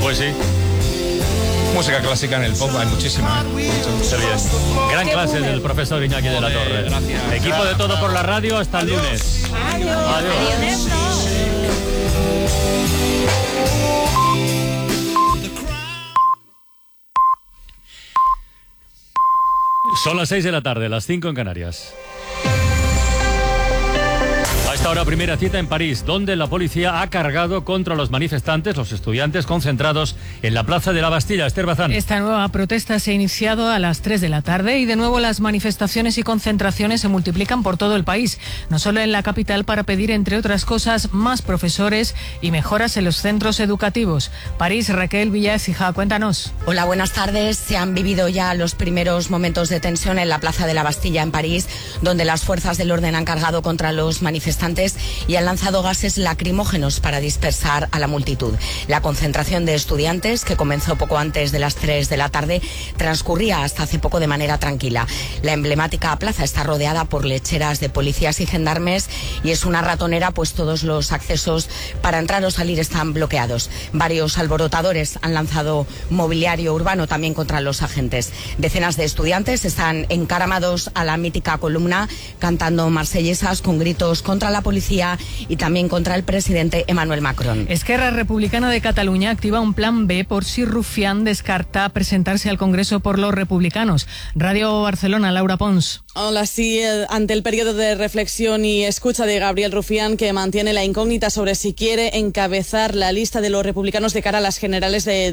Pues sí. Música clásica en el pop hay muchísima. Mucho bien. Gran clase del profesor Iñaki de la Torre. Gracias. Equipo de Todo por la Radio, hasta el lunes. Adiós. Son las 6 de la tarde, las 5 en Canarias. A esta hora, primera cita en París, donde la policía ha cargado contra los manifestantes, los estudiantes concentrados en la plaza de la Bastilla. Esther Bazán. Esta nueva protesta se ha iniciado a las 3 de la tarde y de nuevo las manifestaciones y concentraciones se multiplican por todo el país, no solo en la capital, para pedir, entre otras cosas, más profesores y mejoras en los centros educativos. París, Raquel Villaécija, cuéntanos. Hola, buenas tardes. Se han vivido ya los primeros momentos de tensión en la plaza de la Bastilla en París, donde las fuerzas del orden han cargado contra los manifestantes y han lanzado gases lacrimógenos para dispersar a la multitud. La concentración de estudiantes, que comenzó poco antes de las 3 de la tarde, transcurría hasta hace poco de manera tranquila. La emblemática plaza está rodeada por lecheras de policías y gendarmes y es una ratonera, pues todos los accesos para entrar o salir están bloqueados. Varios alborotadores han lanzado mobiliario urbano también contra los agentes. Decenas de estudiantes están encaramados a la mítica columna cantando marsellesas con gritos contra la policía y también contra el presidente Emmanuel Macron. Esquerra Republicana de Cataluña activa un plan B por si Rufián descarta presentarse al Congreso por los republicanos. Radio Barcelona, Laura Pons. Hola, sí, ante el periodo de reflexión y escucha de Gabriel Rufián, que mantiene la incógnita sobre si quiere encabezar la lista de los republicanos de cara a las generales del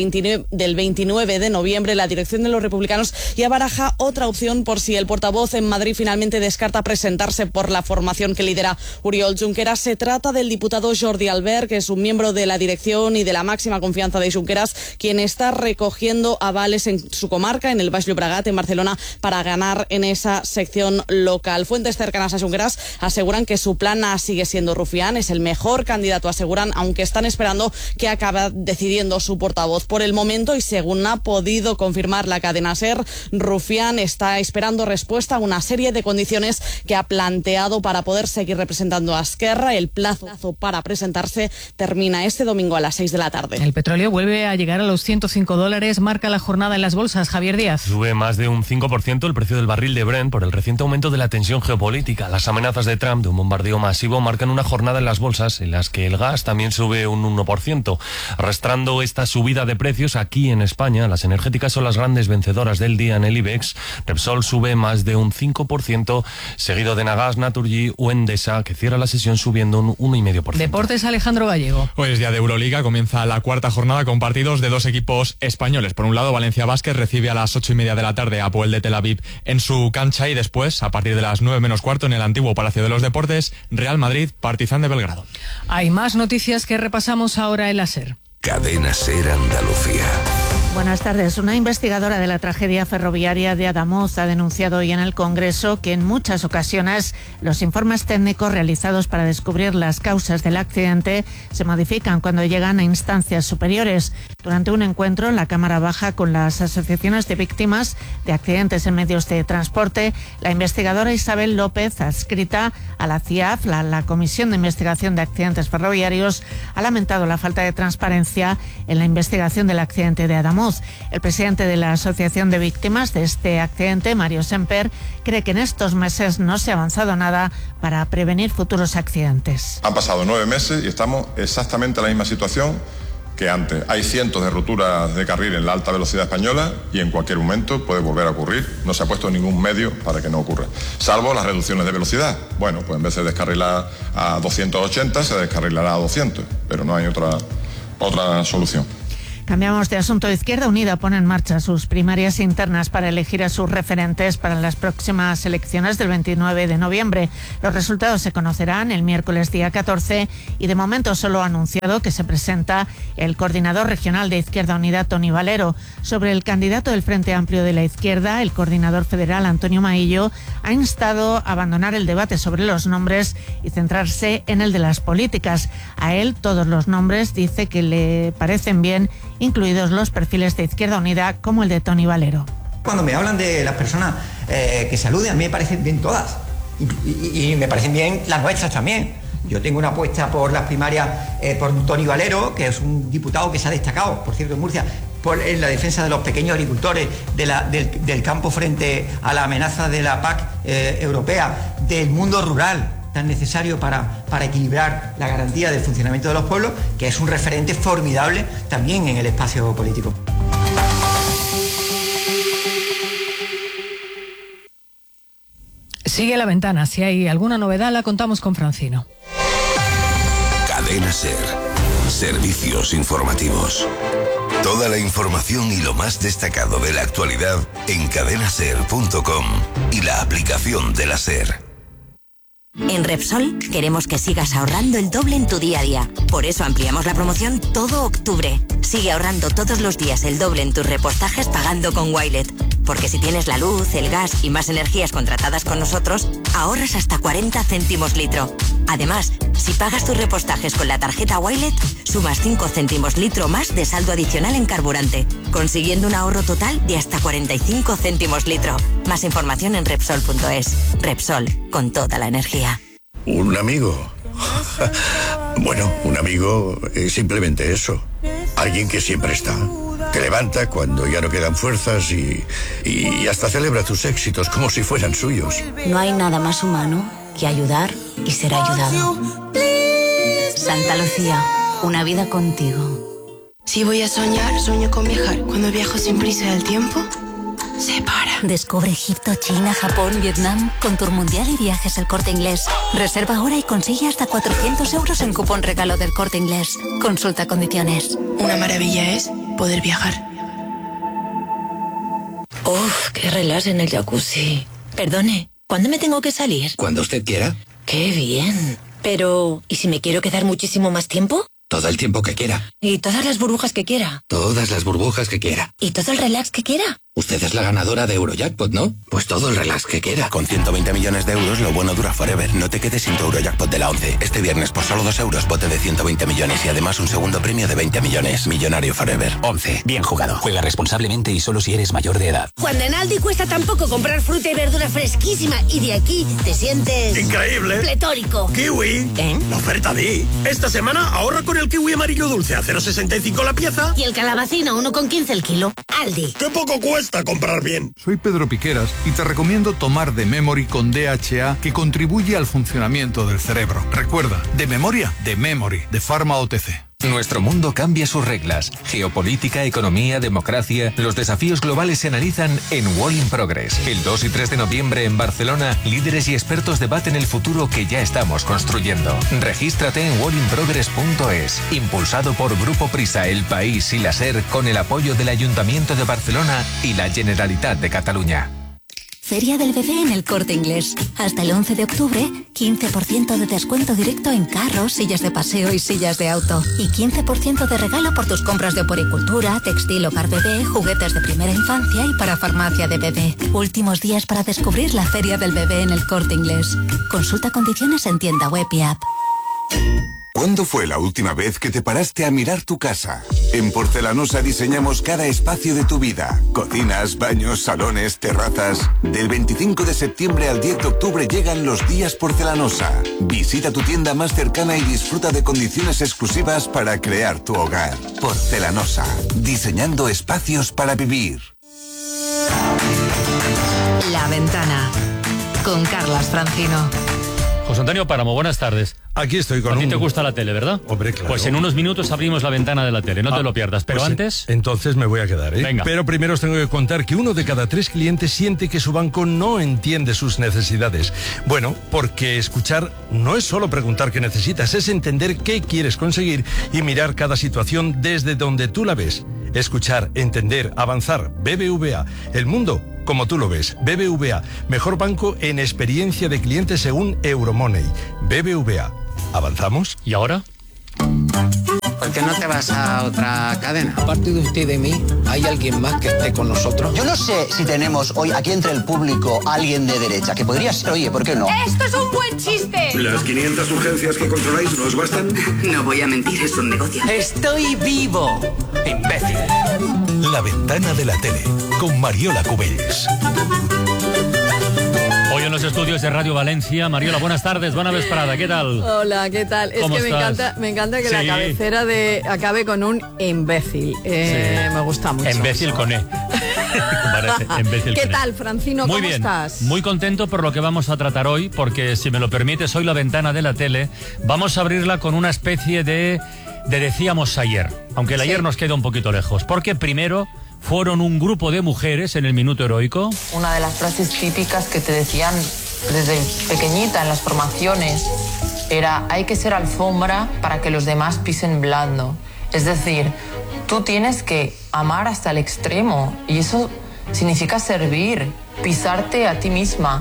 29 de noviembre, la dirección de los republicanos ya baraja otra opción por si el portavoz en Madrid finalmente descarta presentarse por la formación que lidera Oriol Junqueras. Se trata del diputado Jordi Albert, que es un miembro de la dirección y de la máxima confianza de Junqueras, quien está recogiendo avales en su comarca, en el Baix Llobregat, en Barcelona, para ganar en esa sección local. Fuentes cercanas a Junqueras aseguran que su plan A sigue siendo Rufián, es el mejor candidato, aseguran, aunque están esperando que acabe decidiendo su portavoz. Por el momento, y según ha podido confirmar la cadena SER, Rufián está esperando respuesta a una serie de condiciones que ha planteado para poder seguir representando a Esquerra. El plazo para presentarse termina este domingo a las 6 de la tarde. El petróleo vuelve a llegar a los $105, marca la jornada en las bolsas. Javier Díaz. Sube más de un 5% el precio del barril de Brent por el reciente aumento de la tensión geopolítica. Las amenazas de Trump de un bombardeo masivo marcan una jornada en las bolsas en las que el gas también sube un 1%. Arrastrando esta subida de precios aquí en España, las energéticas son las grandes vencedoras del día en el IBEX. Repsol sube más de un 5%, seguido de Nagas, Naturgy o Endesa, que cierra la sesión subiendo un 1,5%. Deportes, Alejandro Gallego. Hoy es día de Euroliga, comienza la cuarta jornada con partidos de dos equipos españoles. Por un lado, Valencia Basket recibe a las 8:30 de la tarde a Apoel de Tel Aviv en su cancha, y después, a partir de las 9 menos cuarto, en el antiguo Palacio de los Deportes, Real Madrid, Partizan de Belgrado. Hay más noticias que repasamos ahora en la SER. Cadena SER Andalucía. Buenas tardes. Una investigadora de la tragedia ferroviaria de Adamuz ha denunciado hoy en el Congreso que en muchas ocasiones los informes técnicos realizados para descubrir las causas del accidente se modifican cuando llegan a instancias superiores. Durante un encuentro en la Cámara Baja con las asociaciones de víctimas de accidentes en medios de transporte, la investigadora Isabel López, adscrita a la CIAF, la Comisión de Investigación de Accidentes Ferroviarios, ha lamentado la falta de transparencia en la investigación del accidente de Adamuz. El presidente de la Asociación de Víctimas de este accidente, Mario Semper, cree que en estos meses no se ha avanzado nada para prevenir futuros accidentes. Han pasado 9 meses y estamos exactamente en la misma situación que antes. Hay cientos de roturas de carril en la alta velocidad española y en cualquier momento puede volver a ocurrir. No se ha puesto ningún medio para que no ocurra, salvo las reducciones de velocidad. Bueno, pues en vez de descarrilar a 280 se descarrilará a 200, pero no hay otra solución. Cambiamos de asunto. Izquierda Unida pone en marcha sus primarias internas para elegir a sus referentes para las próximas elecciones del 29 de noviembre. Los resultados se conocerán el miércoles día 14 y de momento solo ha anunciado que se presenta el coordinador regional de Izquierda Unida, Toni Valero. Sobre el candidato del Frente Amplio de la Izquierda, el coordinador federal, Antonio Maillo, ha instado a abandonar el debate sobre los nombres y centrarse en el de las políticas. A él todos los nombres dice que le parecen bien, incluidos los perfiles de Izquierda Unida como el de Toni Valero. Cuando me hablan de las personas que se aluden, a mí me parecen bien todas. Y me parecen bien las nuestras también. Yo tengo una apuesta por las primarias por Tony Valero, que es un diputado que se ha destacado, por cierto, en Murcia, en la defensa de los pequeños agricultores, del campo frente a la amenaza de la PAC europea, del mundo rural, tan necesario para equilibrar la garantía del funcionamiento de los pueblos, que es un referente formidable también en el espacio político. Sigue La Ventana. Si hay alguna novedad, la contamos con Francino. Cadena SER. Servicios informativos. Toda la información y lo más destacado de la actualidad en cadenaser.com y la aplicación de la SER. En Repsol queremos que sigas ahorrando el doble en tu día a día. Por eso ampliamos la promoción todo octubre. Sigue ahorrando todos los días el doble en tus repostajes pagando con Wilet. Porque si tienes la luz, el gas y más energías contratadas con nosotros, ahorras hasta 40 céntimos litro. Además, si pagas tus repostajes con la tarjeta Wilet, sumas 5 céntimos litro más de saldo adicional en carburante, consiguiendo un ahorro total de hasta 45 céntimos litro. Más información en Repsol.es. Repsol, con toda la energía. ¿Un amigo? Bueno, un amigo es simplemente eso. Alguien que siempre está. Te levanta cuando ya no quedan fuerzas y hasta celebra tus éxitos como si fueran suyos. No hay nada más humano que ayudar y ser ayudado. Santa Lucía, una vida contigo. Si voy a soñar, sueño con viajar. Cuando viajo sin prisa del tiempo, se para. Descubre Egipto, China, Japón, Vietnam con Tour Mundial y Viajes El Corte Inglés. Reserva ahora y consigue hasta 400 euros en cupón regalo del Corte Inglés. Consulta condiciones. Una maravilla es poder viajar. Uf, qué relax en el jacuzzi. Perdone, ¿cuándo me tengo que salir? Cuando usted quiera. Qué bien. Pero, ¿y si me quiero quedar muchísimo más tiempo? Todo el tiempo que quiera. ¿Y todas las burbujas que quiera? Todas las burbujas que quiera. ¿Y todo el relax que quiera? Usted es la ganadora de Eurojackpot, ¿no? Pues todo el relax que quiera. Con 120 millones de euros, lo bueno dura forever. No te quedes sin tu Eurojackpot de la 11. Este viernes, por solo 2 euros, bote de 120 millones y además un segundo premio de 20 millones. Millonario forever. 11. Bien jugado. Juega responsablemente y solo si eres mayor de edad. Cuando en Aldi cuesta tan poco comprar fruta y verdura fresquísima y de aquí te sientes... ¡increíble! ¡Pletórico! ¡Kiwi! ¿Eh? La oferta Di. Esta semana ahorra con el kiwi amarillo dulce a 0,65 la pieza. Y el calabacino 1,15 el kilo. Aldi. ¡Qué poco cuesta comprar bien! Soy Pedro Piqueras y te recomiendo tomar The Memory con DHA, que contribuye al funcionamiento del cerebro. Recuerda, de memoria, The Memory, de Pharma OTC. Nuestro mundo cambia sus reglas. Geopolítica, economía, democracia. Los desafíos globales se analizan en World in Progress. El 2 y 3 de noviembre en Barcelona, líderes y expertos debaten el futuro que ya estamos construyendo. Regístrate en worldinprogress.es. Impulsado por Grupo Prisa, El País y la SER, con el apoyo del Ayuntamiento de Barcelona y la Generalitat de Cataluña. Feria del Bebé en El Corte Inglés. Hasta el 11 de octubre, 15% de descuento directo en carros, sillas de paseo y sillas de auto. Y 15% de regalo por tus compras de oporicultura, textil, hogar bebé, juguetes de primera infancia y para farmacia de bebé. Últimos días para descubrir la Feria del Bebé en El Corte Inglés. Consulta condiciones en tienda web y app. ¿Cuándo fue la última vez que te paraste a mirar tu casa? En Porcelanosa diseñamos cada espacio de tu vida. Cocinas, baños, salones, terrazas. Del 25 de septiembre al 10 de octubre llegan los días Porcelanosa. Visita tu tienda más cercana y disfruta de condiciones exclusivas para crear tu hogar. Porcelanosa, diseñando espacios para vivir. La Ventana, con Carlas Francino. José Antonio Páramo, buenas tardes. Aquí estoy con A ti te gusta la tele, ¿verdad? Hombre, claro. Pues en unos minutos abrimos la ventana de la tele, no te lo pierdas. Pero pues antes... Entonces me voy a quedar, ¿eh? Venga. Pero primero os tengo que contar que 1 de cada 3 clientes siente que su banco no entiende sus necesidades. Bueno, porque escuchar no es solo preguntar qué necesitas, es entender qué quieres conseguir y mirar cada situación desde donde tú la ves. Escuchar, entender, avanzar. BBVA. El mundo como tú lo ves. BBVA. Mejor banco en experiencia de cliente según Euromoney. BBVA. ¿Avanzamos? ¿Y ahora? ¿Por qué no te vas a otra cadena? Aparte de usted y de mí, ¿hay alguien más que esté con nosotros? Yo no sé si tenemos hoy aquí entre el público alguien de derecha, que podría ser, oye, ¿por qué no? ¡Esto es un buen chiste! ¿Las 500 urgencias que controláis no os bastan? No voy a mentir, es un negocio. ¡Estoy vivo! ¡Imbécil! La ventana de la tele, con Mariola Cubells. Hoy en los estudios de Radio Valencia. Mariola, buenas tardes, buena vesprada, ¿qué tal? Hola, ¿qué tal? Es que me encanta que la cabecera acabe con un imbécil. Me gusta mucho. Imbécil con E. ¿Qué tal, Francino? Muy ¿Cómo bien, estás? muy contento por lo que vamos a tratar hoy, porque si me lo permites, hoy la ventana de la tele vamos a abrirla con una especie de decíamos ayer, aunque el ayer nos queda un poquito lejos, porque primero fueron un grupo de mujeres en el Minuto Heroico. Una de las frases típicas que te decían desde pequeñita en las formaciones era: hay que ser alfombra para que los demás pisen blando. Es decir, tú tienes que amar hasta el extremo, y eso significa servir, pisarte a ti misma.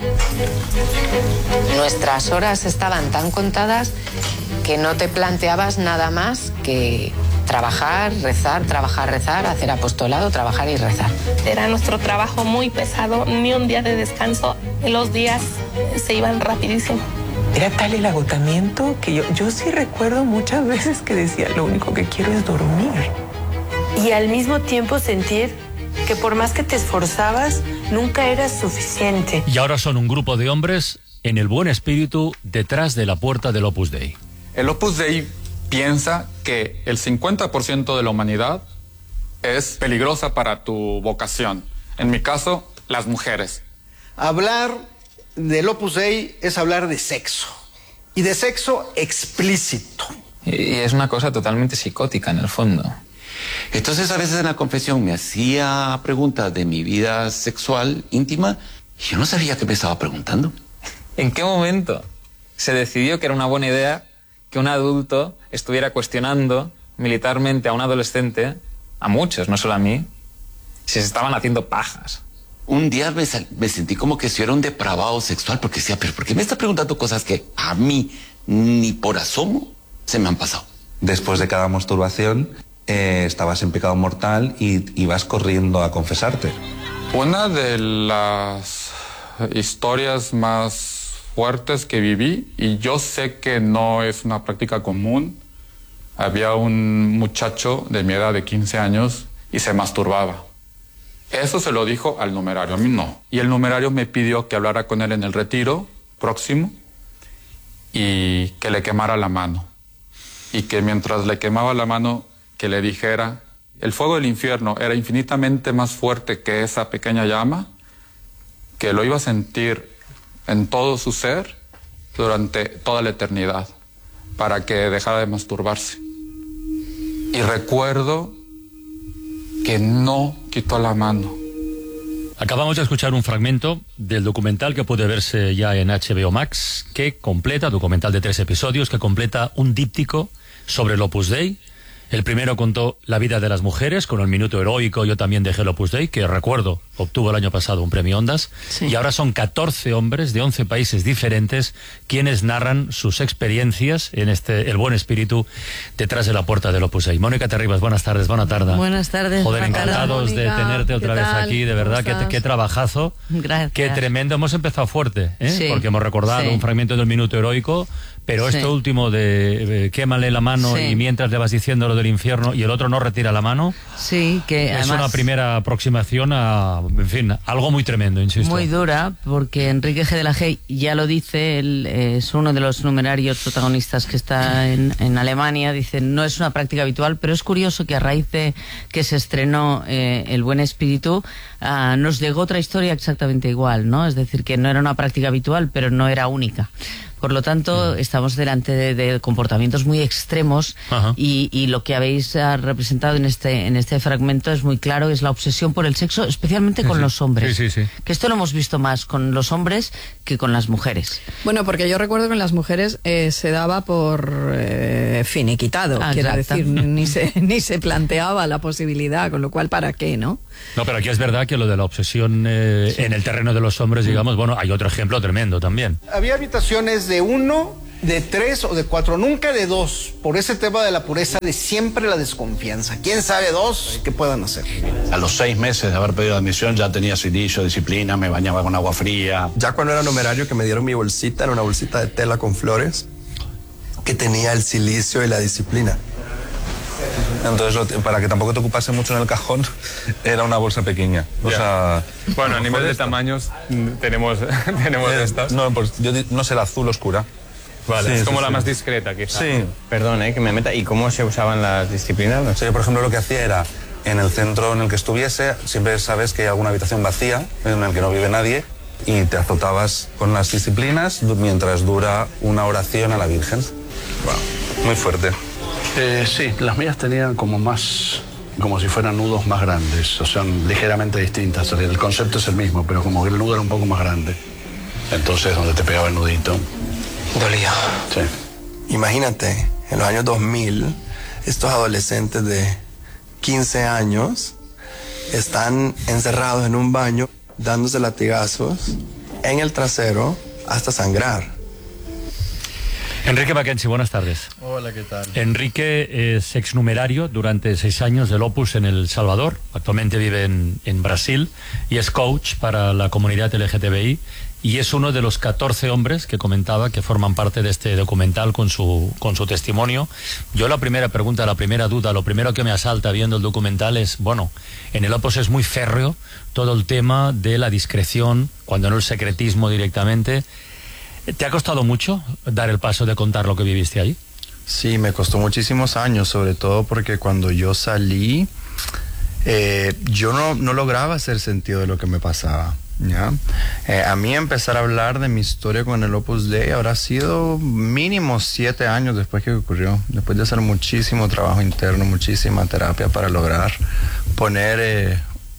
Nuestras horas estaban tan contadas que no te planteabas nada más que trabajar, rezar, hacer apostolado, trabajar y rezar. Era nuestro trabajo muy pesado, ni un día de descanso. Los días se iban rapidísimo. Era tal el agotamiento que yo sí recuerdo muchas veces que decía, lo único que quiero es dormir. Y al mismo tiempo sentir que por más que te esforzabas, nunca eras suficiente. Y ahora son un grupo de hombres en el buen espíritu detrás de la puerta del Opus Dei. El Opus Dei piensa que el 50% de la humanidad es peligrosa para tu vocación. En mi caso, las mujeres. Hablar del Opus Dei es hablar de sexo. Y de sexo explícito. Y es una cosa totalmente psicótica en el fondo. Entonces a veces en la confesión me hacía preguntas de mi vida sexual íntima y yo no sabía qué me estaba preguntando. ¿En qué momento se decidió que era una buena idea que un adulto estuviera cuestionando militarmente a un adolescente, a muchos, no solo a mí, si se estaban haciendo pajas? Un día me sentí como que si yo era un depravado sexual, porque decía, pero ¿por qué me está preguntando cosas que a mí ni por asomo se me han pasado? Después de cada masturbación estabas en pecado mortal y ibas corriendo a confesarte. Una de las historias más fuertes que viví, y yo sé que no es una práctica común, había un muchacho de mi edad de 15 años y se masturbaba. Eso se lo dijo al numerario, a mí no. Y el numerario me pidió que hablara con él en el retiro próximo y que le quemara la mano. Y que mientras le quemaba la mano, que le dijera, el fuego del infierno era infinitamente más fuerte que esa pequeña llama, que lo iba a sentir en todo su ser durante toda la eternidad, para que dejara de masturbarse. Y recuerdo que no quitó la mano. Acabamos de escuchar un fragmento del documental que puede verse ya en HBO Max, que completa, documental de 3 episodios, que completa un díptico sobre el Opus Dei. El primero contó la vida de las mujeres con el Minuto Heroico. Yo también dejé el Opus Dei, que recuerdo obtuvo el año pasado un premio Ondas. Sí. Y ahora son 14 hombres de 11 países diferentes quienes narran sus experiencias en el buen espíritu detrás de la puerta del Opus Dei. Mónica Terribas, buenas tardes, buena tarde. Buenas tardes. Joder, encantados de tenerte otra vez aquí, de verdad, qué trabajazo. Gracias. Qué tremendo. Hemos empezado fuerte, sí, porque hemos recordado un fragmento del Minuto Heroico. Pero esto último de quémale la mano y mientras le vas diciendo lo del infierno y el otro no retira la mano, que es además, una primera aproximación a, en fin, algo muy tremendo, insisto. Muy dura, porque Enrique G. de la G ya lo dice, él es uno de los numerarios protagonistas que está en Alemania, dice, no es una práctica habitual, pero es curioso que a raíz de que se estrenó El Buen Espíritu, nos llegó otra historia exactamente igual, ¿no? Es decir, que no era una práctica habitual, pero no era única. Por lo tanto, estamos delante de comportamientos muy extremos y lo que habéis representado en este fragmento es muy claro, es la obsesión por el sexo, especialmente con los hombres. Sí. Que esto lo hemos visto más con los hombres que con las mujeres. Bueno, porque yo recuerdo que en las mujeres se daba por finiquitado, quiero decir, ni se planteaba la posibilidad, con lo cual, ¿para qué, no? No, pero aquí es verdad que lo de la obsesión en el terreno de los hombres, digamos, bueno, hay otro ejemplo tremendo también. Había habitaciones de 1, de 3 o de 4, nunca de 2, por ese tema de la pureza, de siempre la desconfianza. ¿Quién sabe 2 qué puedan hacer? A los 6 meses de haber pedido admisión ya tenía cilicio, disciplina, me bañaba con agua fría. Ya cuando era numerario que me dieron mi bolsita, era una bolsita de tela con flores, que tenía el cilicio y la disciplina. Entonces, para que tampoco te ocupase mucho en el cajón, era una bolsa pequeña. O sea, bueno, a nivel de tamaños tenemos estas. No, pues yo no sé, la azul oscura. Vale, Sí, es como sí, la sí. más discreta, quizás. Sí. Perdón, que me meta. ¿Y cómo se usaban las disciplinas? O sea, yo, por ejemplo, lo que hacía era, en el centro en el que estuviese, siempre sabes que hay alguna habitación vacía en el que no vive nadie, y te azotabas con las disciplinas mientras dura una oración a la Virgen. Wow. Muy fuerte. Sí, las mías tenían como si fueran nudos más grandes, o sea, ligeramente distintas. El concepto es el mismo, pero como que el nudo era un poco más grande. Entonces, donde te pegaba el nudito. Dolía. Sí. Imagínate, en los años 2000, estos adolescentes de 15 años están encerrados en un baño, dándose latigazos en el trasero hasta sangrar. Enrique Mackenzie, buenas tardes. Hola, ¿qué tal? Enrique es exnumerario durante 6 años del Opus en El Salvador. Actualmente vive en Brasil y es coach para la comunidad LGTBI. Y es uno de los 14 hombres que comentaba que forman parte de este documental con su testimonio. Yo la primera pregunta, la primera duda, lo primero que me asalta viendo el documental es, bueno, en el Opus es muy férreo todo el tema de la discreción, cuando no el secretismo directamente. ¿Te ha costado mucho dar el paso de contar lo que viviste ahí? Sí, me costó muchísimos años, sobre todo porque cuando yo salí, yo no lograba hacer sentido de lo que me pasaba. ¿Ya? A mí empezar a hablar de mi historia con el Opus Dei habrá sido mínimo 7 años después que ocurrió, después de hacer muchísimo trabajo interno, muchísima terapia para lograr poner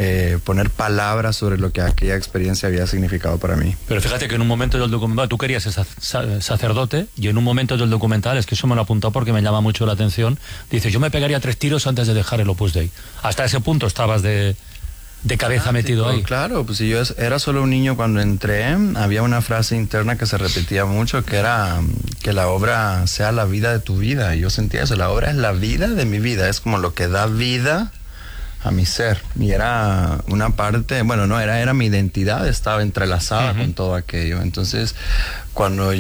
palabras sobre lo que aquella experiencia había significado para mí. Pero fíjate que en un momento del documental, tú querías ser sacerdote, y en un momento del documental, es que eso me lo apuntó porque me llama mucho la atención, dice, yo me pegaría 3 tiros antes de dejar el Opus Dei. Hasta ese punto estabas de cabeza metido ahí. Claro, pues si yo era solo un niño cuando entré, había una frase interna que se repetía mucho, que era que la obra sea la vida de tu vida. Y yo sentía eso, la obra es la vida de mi vida, es como lo que da vida a mi ser. Y era una parte, bueno, no, era mi identidad, estaba entrelazada con todo aquello. Entonces, cuando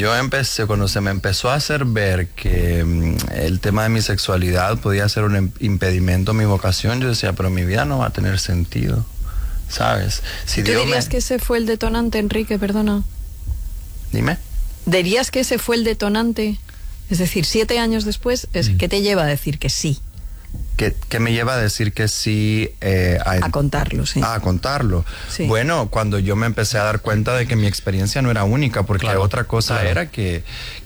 se me empezó a hacer ver que el tema de mi sexualidad podía ser un impedimento a mi vocación, yo decía, pero mi vida no va a tener sentido, ¿sabes? Si ¿Tú dirías que ese fue el detonante, Enrique, perdona? Dime. ¿Dirías que ese fue el detonante? Es decir, 7 años después, ¿qué te lleva a decir que sí? Que me lleva a decir que sí a contarlo, sí. A contarlo. Sí. Bueno, cuando yo me empecé a dar cuenta de que mi experiencia no era única, porque otra cosa era que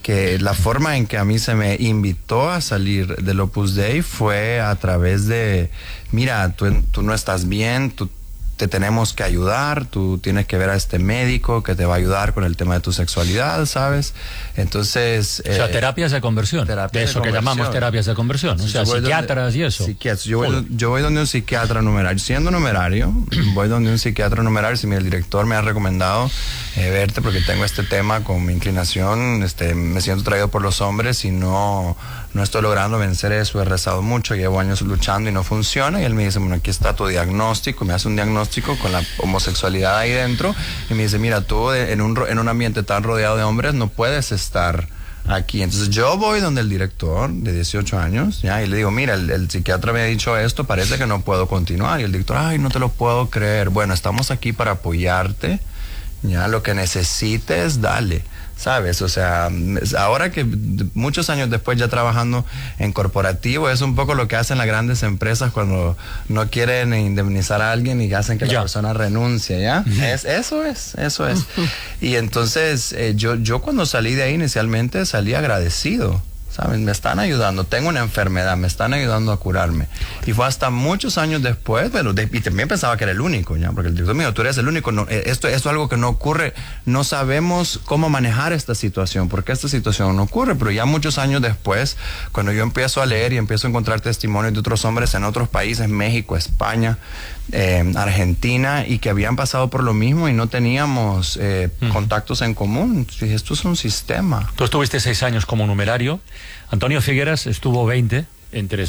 la forma en que a mí se me invitó a salir del Opus Dei fue a través de, mira, tú no estás bien, te tenemos que ayudar, tú tienes que ver a este médico que te va a ayudar con el tema de tu sexualidad, ¿sabes? Entonces... o sea, terapias de conversión, de eso que llamamos terapias de conversión, o sea, psiquiatras y eso. Psiquiatras. Yo voy donde un psiquiatra numerario, siendo numerario, voy donde un psiquiatra numerario, si el director me ha recomendado verte porque tengo este tema con mi inclinación, me siento traído por los hombres y no estoy logrando vencer eso, he rezado mucho, llevo años luchando y no funciona, y él me dice, bueno, aquí está tu diagnóstico, me hace un diagnóstico con la homosexualidad ahí dentro, y me dice, mira, tú en un ambiente tan rodeado de hombres no puedes estar aquí. Entonces yo voy donde el director de 18 años, ¿ya? Y le digo, mira, el psiquiatra me ha dicho esto, parece que no puedo continuar. Y el director, ay, no te lo puedo creer. Bueno, estamos aquí para apoyarte, ya, lo que necesites, dale. ¿Sabes? O sea, ahora que muchos años después ya trabajando en corporativo, es un poco lo que hacen las grandes empresas cuando no quieren indemnizar a alguien y hacen que la persona renuncie, ¿ya? Eso es. Y entonces, yo cuando salí de ahí inicialmente salí agradecido. ¿Sabes? Me están ayudando, tengo una enfermedad, me están ayudando a curarme. Y fue hasta muchos años después, y también pensaba que era el único, ¿ya? Porque el director me dijo, tú eres el único, no, esto es algo que no ocurre, no sabemos cómo manejar esta situación, porque esta situación no ocurre. Pero ya muchos años después, cuando yo empiezo a leer y empiezo a encontrar testimonios de otros hombres en otros países, México, España, Argentina, y que habían pasado por lo mismo y no teníamos contactos en común. Dije, esto es un sistema. Tú estuviste 6 años como numerario. Antonio Figueras estuvo 20, entre